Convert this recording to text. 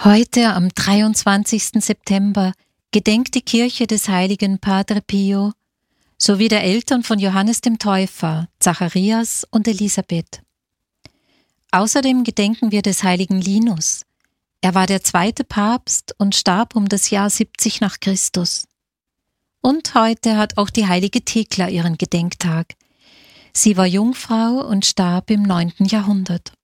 Heute, am 23. September, gedenkt die Kirche des heiligen Padre Pio sowie der Eltern von Johannes dem Täufer, Zacharias und Elisabeth. Außerdem gedenken wir des heiligen Linus. Er war der zweite Papst und starb um das Jahr 70 nach Christus. Und heute hat auch die heilige Thekla ihren Gedenktag. Sie war Jungfrau und starb im 9. Jahrhundert.